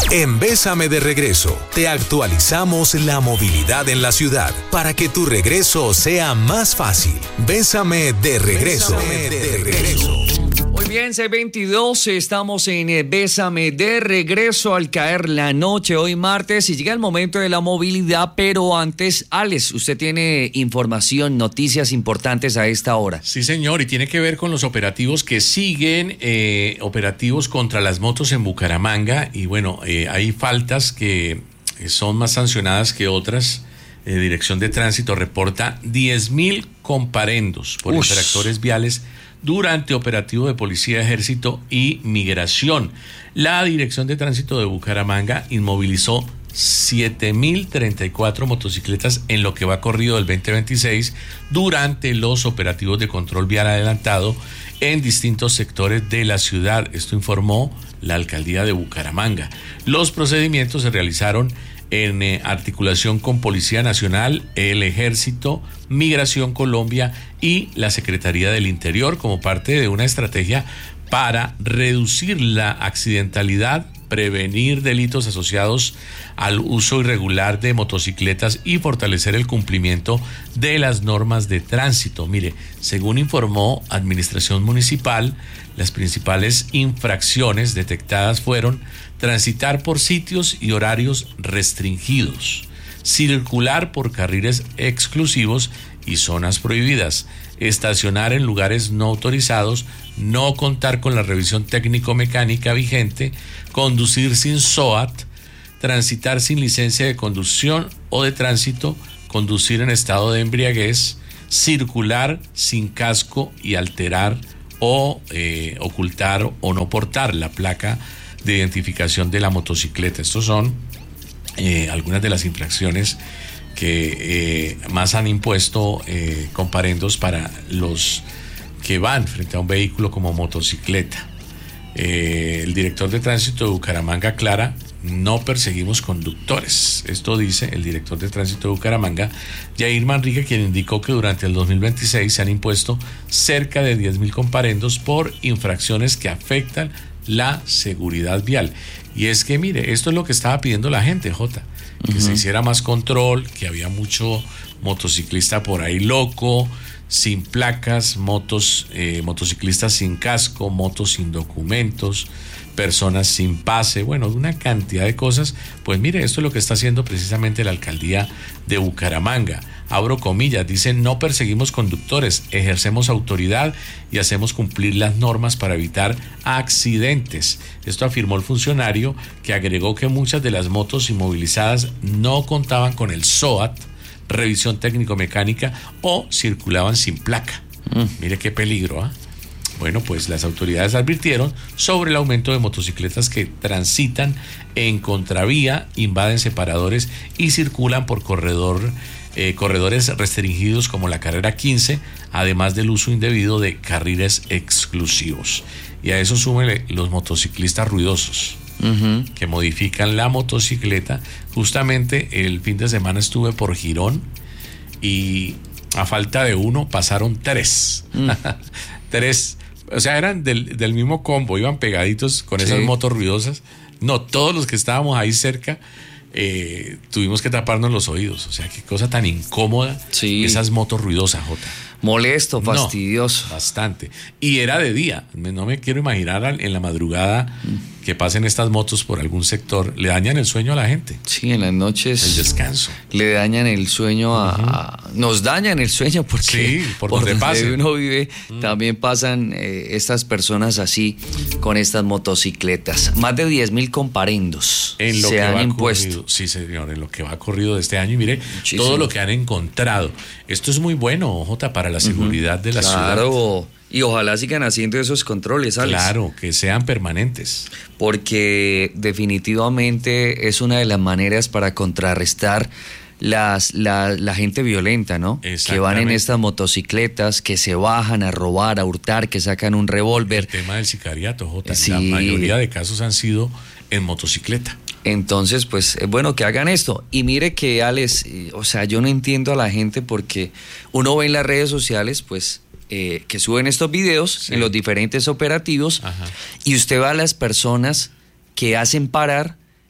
En Bésame de Regreso, te actualizamos la movilidad en la ciudad para que tu regreso sea más fácil. Bésame de Regreso. Bésame de Regreso. Muy bien, C22, estamos en Bésame de Regreso al caer la noche, hoy martes, y llega el momento de la movilidad, pero antes, Alex, usted tiene información, noticias importantes a esta hora. Sí, señor, y tiene que ver con los operativos que siguen, operativos contra las motos en Bucaramanga, y bueno, hay faltas que son más sancionadas que otras. Dirección de Tránsito reporta 10.000 comparendos por infractores viales durante operativo de Policía, Ejército y Migración. La Dirección de Tránsito de Bucaramanga inmovilizó 7.034 motocicletas en lo que va corrido del 2026 durante los operativos de control vial adelantado en distintos sectores de la ciudad. Esto informó la Alcaldía de Bucaramanga. Los procedimientos se realizaron en articulación con Policía Nacional, el Ejército, Migración Colombia y la Secretaría del Interior como parte de una estrategia para reducir la accidentalidad, prevenir delitos asociados al uso irregular de motocicletas y fortalecer el cumplimiento de las normas de tránsito. Mire, según informó Administración Municipal, las principales infracciones detectadas fueron transitar por sitios y horarios restringidos, circular por carriles exclusivos y zonas prohibidas, estacionar en lugares no autorizados, no contar con la revisión técnico-mecánica vigente, conducir sin SOAT, transitar sin licencia de conducción o de tránsito, conducir en estado de embriaguez, circular sin casco y alterar o ocultar o no portar la placa de identificación de la motocicleta. Estos son algunas de las infracciones que más han impuesto comparendos para los que van frente a un vehículo como motocicleta. El director de Tránsito de Bucaramanga aclara: no perseguimos conductores. Esto dice el director de Tránsito de Bucaramanga, Jair Manrique, quien indicó que durante el 2026 se han impuesto cerca de 10.000 comparendos por infracciones que afectan la seguridad vial. Y es que, mire, esto es lo que estaba pidiendo la gente, Jota, que se hiciera más control, que había mucho motociclista por ahí loco, sin placas, motociclistas sin casco, motos sin documentos, personas sin pase, bueno, una cantidad de cosas. Pues mire, esto es lo que está haciendo precisamente la Alcaldía de Bucaramanga. Abro comillas, dicen: no perseguimos conductores, ejercemos autoridad y hacemos cumplir las normas para evitar accidentes. Esto afirmó el funcionario, que agregó que muchas de las motos inmovilizadas no contaban con el SOAT, revisión técnico-mecánica, o circulaban sin placa. Mire qué peligro, ¿eh? Bueno, pues las autoridades advirtieron sobre el aumento de motocicletas que transitan en contravía, invaden separadores y circulan por corredores restringidos como la carrera 15, además del uso indebido de carriles exclusivos. Y a eso súmele los motociclistas ruidosos, que modifican la motocicleta. Justamente el fin de semana estuve por Girón y a falta de uno pasaron tres. Tres. O sea, eran del mismo combo, iban pegaditos con esas motos ruidosas. No, todos los que estábamos ahí cerca tuvimos que taparnos los oídos. O sea, qué cosa tan incómoda esas motos ruidosas, Jota. Molesto, fastidioso. No, bastante. Y era de día. No me quiero imaginar en la madrugada que pasen estas motos por algún sector. Le dañan el sueño a la gente. Sí, en las noches. El descanso. Le dañan el sueño nos dañan el sueño porque por donde uno vive también pasan estas personas así con estas motocicletas. Más de 10.000 comparendos en lo se que han va impuesto. Corrido. Sí, señor, en lo que va corrido de este año. Y mire, todo lo que han encontrado. Esto es muy bueno, Jota, para la seguridad de la ciudad. Claro. Y ojalá sigan haciendo esos controles, Alex. Claro, que sean permanentes. Porque definitivamente es una de las maneras para contrarrestar la gente violenta, ¿no? Que van en estas motocicletas, que se bajan a robar, a hurtar, que sacan un revólver. El tema del sicariato, Jota. La mayoría de casos han sido en motocicleta. Entonces, pues es bueno que hagan esto. Y mire que, Alex, o sea, yo no entiendo a la gente porque uno ve en las redes sociales, pues, que suben estos videos en los diferentes operativos y usted ve a las personas que hacen parar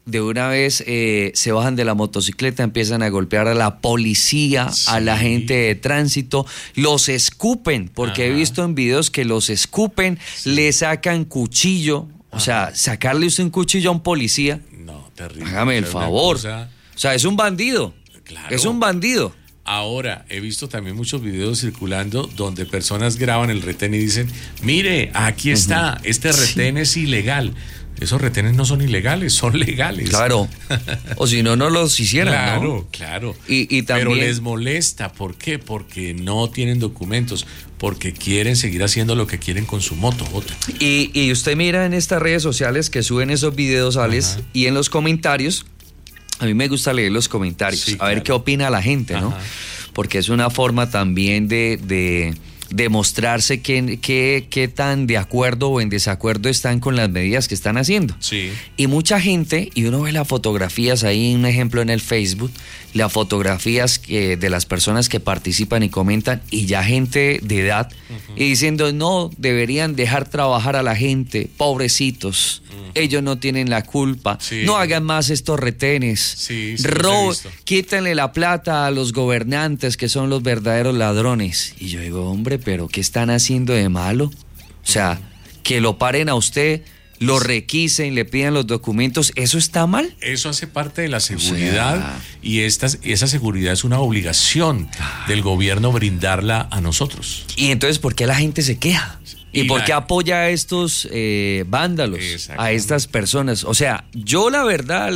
de una vez se bajan de la motocicleta, empiezan a golpear a la policía, sí, a la gente de tránsito, los escupen, porque he visto en videos que los escupen, sí, le sacan cuchillo, o sea, sacarle usted un cuchillo a un policía. No, terrible. Hágame el favor. O sea, es un bandido. Claro. Es un bandido. Ahora, he visto también muchos videos circulando donde personas graban el retén y dicen, mire, aquí está, este retén es ilegal. Esos retenes no son ilegales, son legales. Claro. O si no, no los hicieran, claro, ¿no? Claro. Y también... Pero les molesta. ¿Por qué? Porque no tienen documentos. Porque quieren seguir haciendo lo que quieren con su moto. Y usted mira en estas redes sociales que suben esos videos, Alex, y en los comentarios, a mí me gusta leer los comentarios, sí, a ver qué opina la gente, ¿no? Porque es una forma también de demostrarse qué tan de acuerdo o en desacuerdo están con las medidas que están haciendo. Sí. Y mucha gente, y uno ve las fotografías, ahí un ejemplo en el Facebook, las fotografías de las personas que participan y comentan, y ya gente de edad, y diciendo, no, deberían dejar trabajar a la gente, pobrecitos, ellos no tienen la culpa, sí, no hagan más estos retenes, sí, quítenle la plata a los gobernantes que son los verdaderos ladrones. Y yo digo, hombre, pero ¿qué están haciendo de malo? O sea, que lo paren a usted, lo requisen, le pidan los documentos, ¿eso está mal? Eso hace parte de la seguridad, y esa seguridad es una obligación del gobierno brindarla a nosotros. Y entonces, ¿por qué la gente se queja? ¿Y por qué apoya a estos vándalos, a estas personas? O sea, yo la verdad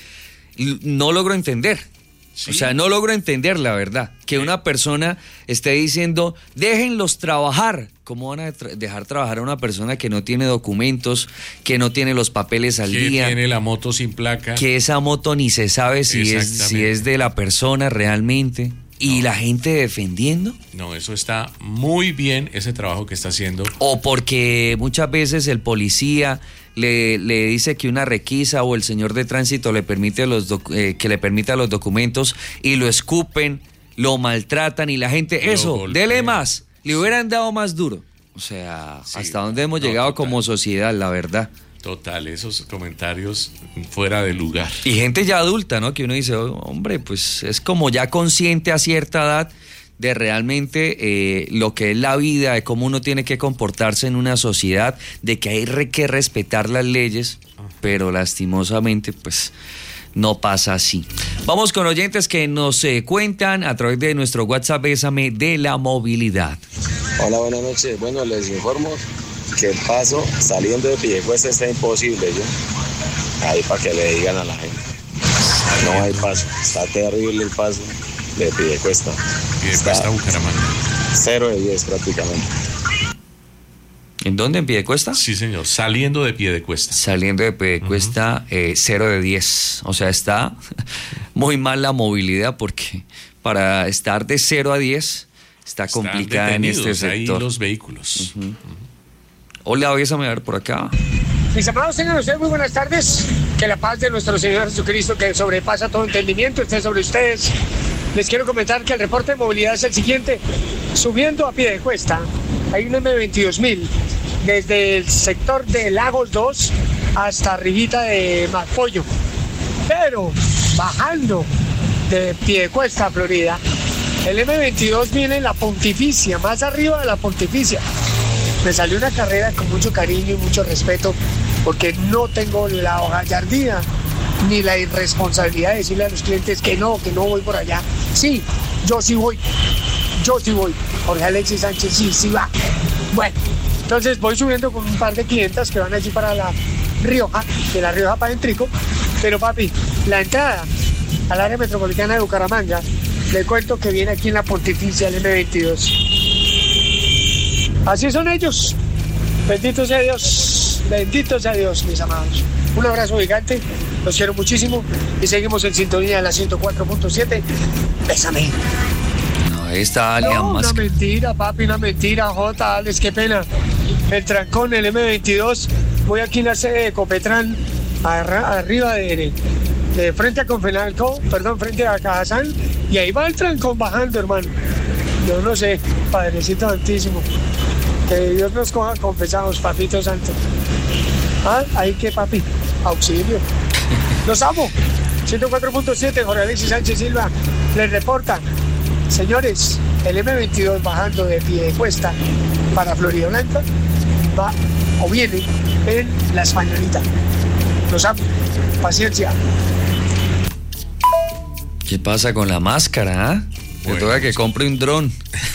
no logro entender. ¿Sí? O sea, no logro entender la verdad. Que una persona esté diciendo, déjenlos trabajar. ¿Cómo van a dejar trabajar a una persona que no tiene documentos, que no tiene los papeles al día? Que tiene la moto sin placa. Que esa moto ni se sabe si es de la persona realmente. ¿Y la gente defendiendo? No, eso está muy bien, ese trabajo que está haciendo. O porque muchas veces el policía le dice que una requisa o el señor de tránsito le permite que le permita los documentos y lo escupen, lo maltratan y la gente, dele más, le hubieran dado más duro. O sea, sí, hasta dónde hemos llegado como sociedad, la verdad. Total, esos comentarios fuera de lugar. Y gente ya adulta, ¿no? Que uno dice, hombre, pues es como ya consciente a cierta edad de realmente lo que es la vida, de cómo uno tiene que comportarse en una sociedad, de que hay que respetar las leyes, pero lastimosamente, pues no pasa así. Vamos con oyentes que nos cuentan a través de nuestro WhatsApp Bésame de la movilidad. Hola, buenas noches. Bueno, les informo que el paso saliendo de Piedecuesta está imposible, ¿yo? Ahí para que le digan a la gente. No hay paso, está terrible el paso de Piedecuesta. Piedecuesta a Bucaramanga. 0 de 10 prácticamente. ¿En dónde? ¿En Piedecuesta? Sí, señor, saliendo de Piedecuesta. Saliendo de Piedecuesta, 0 de 10. O sea, está muy mal la movilidad porque para estar de 0 a 10 está complicada en este sector. Ahí los vehículos. Hola, Bésame, a ver por acá. Mis amados, tengan ustedes muy buenas tardes. Que la paz de nuestro Señor Jesucristo, que sobrepasa todo entendimiento, esté sobre ustedes. Les quiero comentar que el reporte de movilidad es el siguiente. Subiendo a Piedecuesta, hay un M22.000 desde el sector de Lagos 2 hasta arribita de Macpollo. Pero bajando de Piedecuesta, Florida, el M22 viene en la Pontificia, más arriba de la Pontificia. Me salió una carrera con mucho cariño y mucho respeto, porque no tengo la gallardía ni la irresponsabilidad de decirle a los clientes que no voy por allá. Sí, yo sí voy. Jorge Alexis Sánchez sí va. Bueno, entonces voy subiendo con un par de clientas que van allí para La Rioja, de La Rioja para Entrico. Pero papi, la entrada al área metropolitana de Bucaramanga, le cuento que viene aquí en la Pontificia, el M22. Así son ellos. Bendito sea Dios, mis amados. Un abrazo gigante, los quiero muchísimo y seguimos en sintonía de la 104.7. Bésame. No, ahí está No, una mentira, papi, una mentira, Jota, Alex, qué pena. El trancón, el M22, voy aquí en la sede de Copetrán, arriba de frente a Confenalco, frente a Cajazán, y ahí va el trancón bajando, hermano. Yo no sé, Padrecito Santísimo. Que Dios nos coja confesados, papito santo. Ahí que papi. auxilio. Los amo. 104.7, Jorge Alexis Sánchez Silva les reporta. Señores, el M22 bajando de Piedecuesta para Florida Blanca va o viene en la Españolita. Los amo. Paciencia. ¿Qué pasa con la máscara? ¿Ah? Bueno, toca que compre un dron.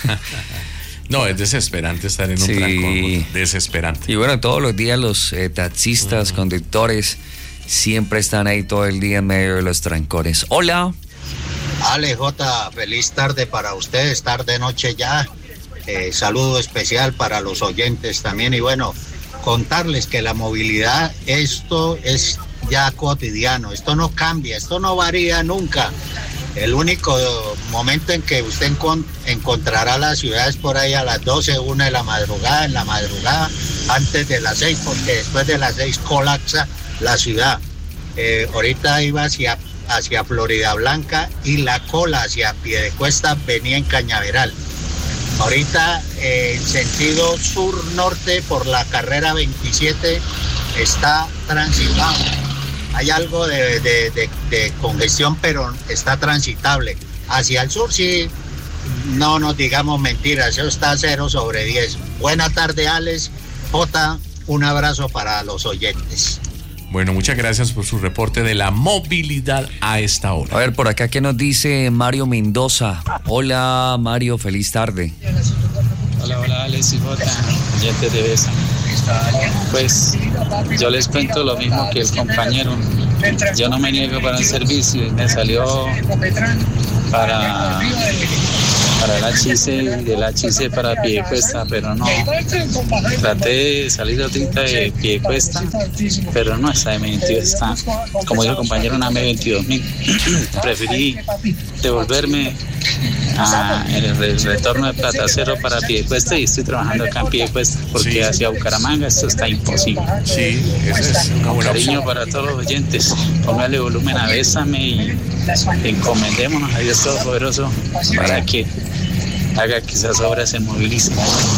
No, es desesperante estar en un trancón. Desesperante. Y bueno, todos los días los taxistas, conductores, siempre están ahí todo el día en medio de los trancones. Hola. Ale J, feliz tarde para ustedes, tarde noche ya. Saludo especial para los oyentes también. Y bueno, contarles que la movilidad, esto es ya cotidiano, esto no cambia, esto no varía nunca. El único momento en que usted encontrará las ciudades por ahí a las 12, 1 de la madrugada, en la madrugada, antes de las 6, porque después de las 6 colapsa la ciudad. Ahorita iba hacia Florida Blanca y la cola hacia Piedecuesta venía en Cañaveral. Ahorita en sentido sur-norte por la carrera 27 está transitado. Hay algo de congestión, pero está transitable. Hacia el sur sí, no nos digamos mentiras, eso está 0/10. Buena tarde, Alex. J, un abrazo para los oyentes. Bueno, muchas gracias por su reporte de la movilidad a esta hora. A ver, por acá, ¿qué nos dice Mario Mendoza? Hola, Mario, feliz tarde. Hola, Alex y J, oyentes de Besa. Pues yo les cuento lo mismo que el compañero. Yo no me niego para el servicio y me salió para el HC y del HC para Piedecuesta, pero no. Traté de salir ahorita de Piedecuesta, pero no, esta M22 está, como dijo el compañero, una M22.000. Preferí devolverme en el retorno de Plata Cero para Piedecuesta y estoy trabajando acá en Piedecuesta porque hacia Bucaramanga esto está imposible. Sí, eso es una buena cariño opción. para todos los oyentes. Póngale volumen a Bésame y encomendémonos a Dios Todopoderoso para que haga que esas obras se movilicen.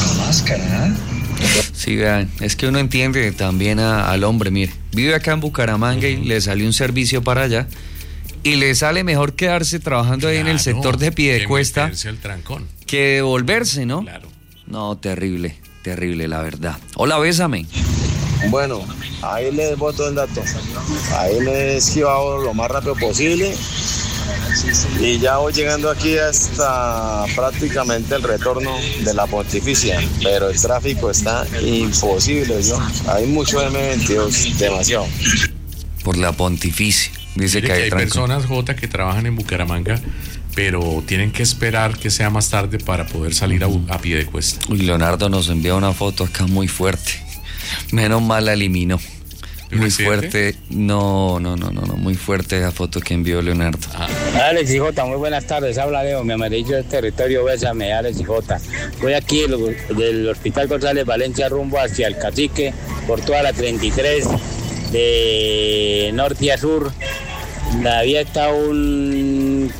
Sí, vean, es que uno entiende también al hombre, mire, vive acá en Bucaramanga y le salió un servicio para allá y le sale mejor quedarse trabajando ahí en el sector de Piedecuesta que meterse al trancón. que devolverse, ¿no? Claro. No, terrible, terrible la verdad. Hola, Bésame. Bueno, ahí les boto el dato. Ahí me he esquivado lo más rápido posible. Y ya voy llegando aquí hasta prácticamente el retorno de la Pontificia. Pero el tráfico está imposible, ¿no? Hay mucho M22, demasiado. Por la Pontificia. Dice Mire que hay trancón. personas, Jota, que trabajan en Bucaramanga, pero tienen que esperar que sea más tarde para poder salir a Piedecuesta. Uy, Leonardo nos envía una foto acá muy fuerte. Menos mal la eliminó. ¿Un Muy accidente? fuerte. No, muy fuerte esa foto que envió Leonardo. Alex y J, muy buenas tardes. Habla Leo, mi amarillo del territorio Bésame, Alex y J. Voy aquí del Hospital González Valencia rumbo hacia el Cacique, por toda la 33, de norte a sur. La vía está un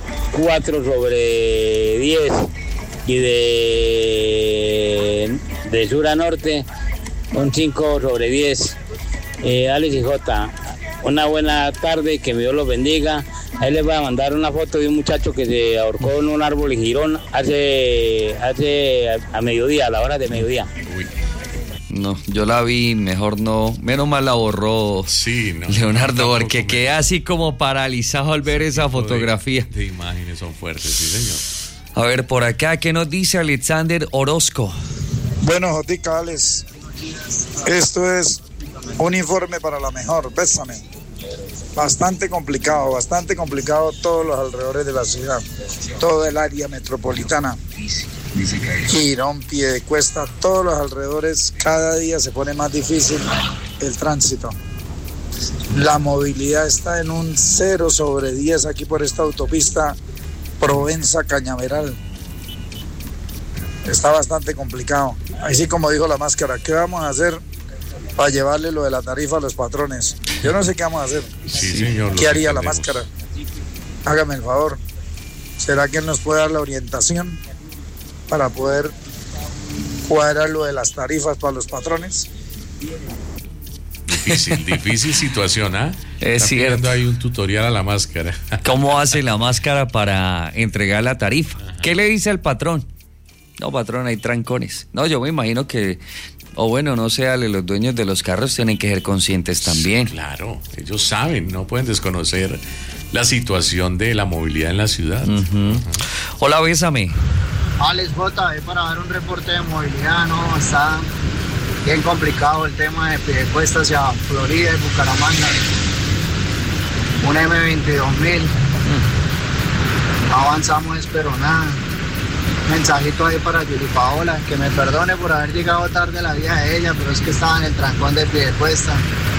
4/10 y de sur a norte un 5/10. Alex y J, una buena tarde, que Dios los bendiga. Ahí les voy a mandar una foto de un muchacho que se ahorcó en un árbol en Girón hace a mediodía, a la hora de mediodía. Uy. No, yo la vi, mejor no. Menos mal la borró Sí, no. Leonardo, Tampoco porque me- quedé así como paralizado al ver esa fotografía. De imágenes son fuertes, sí, señor. A ver, por acá, ¿qué nos dice Alexander Orozco? Bueno, Jotica, Alex, esto es un informe para la mejor, Bésame. Bastante complicado todos los alrededores de la ciudad, todo el área metropolitana. Girón, Piedecuesta, todos los alrededores, cada día se pone más difícil el tránsito. La movilidad está en un 0/10 aquí por esta autopista Provenza-Cañaveral. Está bastante complicado. Así como dijo la máscara, ¿qué vamos a hacer para llevarle lo de la tarifa a los patrones? Yo no sé qué vamos a hacer. Sí, señor. ¿Qué los haría la entendemos. máscara? Hágame el favor. ¿Será que él nos puede dar la orientación para poder cuadrar lo de las tarifas para los patrones? Difícil situación, ¿ah? Es cierto. Hay un tutorial a la máscara. ¿Cómo hace la máscara para entregar la tarifa? ¿Qué le dice al patrón? No, patrón, hay trancones. No, yo me imagino que, o bueno, no sé, los dueños de los carros tienen que ser conscientes también. Sí, claro, ellos saben, no pueden desconocer la situación de la movilidad en la ciudad. Hola, bésame. Alex J, para dar un reporte de movilidad, ¿no? Está bien complicado el tema de Piedecuesta hacia Florida y Bucaramanga. Un M22000. No avanzamos, pero nada. Mensajito ahí para Yuri Paola, que me perdone por haber llegado tarde a la vida de ella, pero es que estaba en el trancón de Piedecuesta.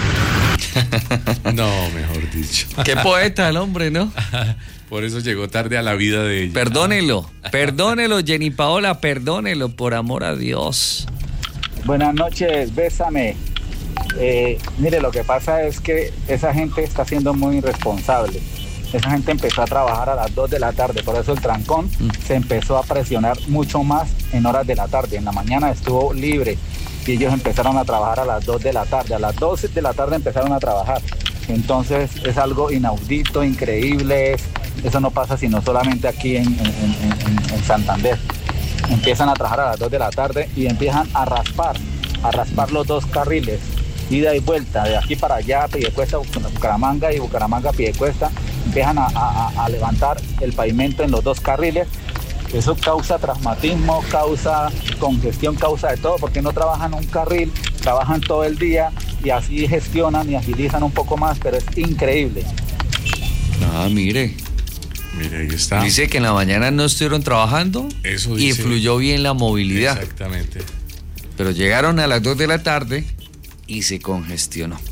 No, mejor dicho. Qué poeta el hombre, ¿no? Por eso llegó tarde a la vida de ella. Perdónelo, Jenny Paola, perdónelo, por amor a Dios. Buenas noches, bésame. Mire, lo que pasa es que esa gente está siendo muy irresponsable. Esa gente empezó a trabajar a las 2 de la tarde, por eso el trancón se empezó a presionar mucho más en horas de la tarde. En la mañana estuvo libre y ellos empezaron a trabajar a las 2 de la tarde. A las 12 de la tarde empezaron a trabajar. Entonces es algo inaudito, increíble. Eso no pasa sino solamente aquí en Santander. Empiezan a trabajar a las 2 de la tarde y empiezan a raspar los 2 carriles, ida y vuelta, de aquí para allá, Piedecuesta, Bucaramanga y Bucaramanga, Piedecuesta. Empiezan a levantar el pavimento en los 2 carriles. Eso causa traumatismo, causa congestión, causa de todo, porque no trabajan un carril, trabajan todo el día y así gestionan y agilizan un poco más, pero es increíble. Ah, mire, ahí está. Dice que en la mañana no estuvieron trabajando. Eso dice. Y fluyó bien la movilidad. Exactamente. Pero llegaron a las 2 de la tarde y se congestionó.